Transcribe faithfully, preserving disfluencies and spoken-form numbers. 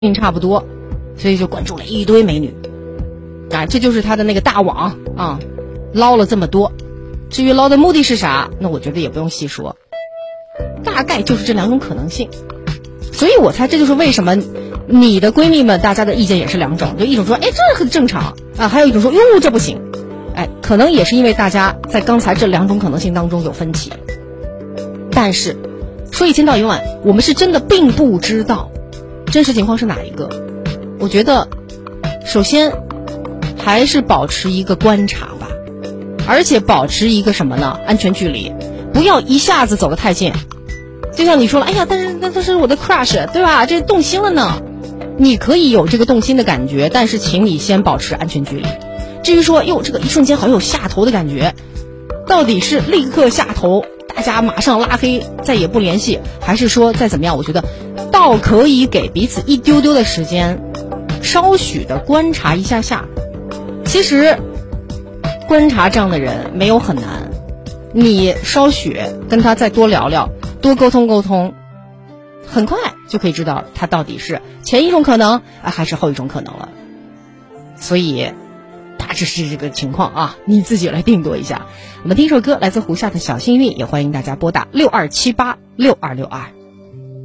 差不多，所以就关注了一堆美女啊，这就是他的那个大网啊，捞了这么多。至于捞的目的是啥，那我觉得也不用细说，大概就是这两种可能性。所以我猜这就是为什么你的闺蜜们大家的意见也是两种，就一种说哎这很正常啊，还有一种说哟这不行。哎，可能也是因为大家在刚才这两种可能性当中有分歧。但是说一千道一万，我们是真的并不知道真实情况是哪一个。我觉得首先还是保持一个观察吧，而且保持一个什么呢？安全距离，不要一下子走得太近。就像你说了，哎呀，但是那他是我的 crush， 对吧？这动心了呢。你可以有这个动心的感觉，但是请你先保持安全距离。至于说，哟，这个一瞬间好像有下头的感觉，到底是立刻下头，大家马上拉黑，再也不联系，还是说再怎么样？我觉得倒可以给彼此一丢丢的时间，稍许的观察一下下。其实观察这样的人没有很难，你稍许跟他再多聊聊，多沟通沟通，很快就可以知道他到底是前一种可能啊，还是后一种可能了。所以大致是这个情况啊，你自己来定夺一下。我们听一首歌，来自胡夏的小幸运，也欢迎大家拨打六二七八六二六二。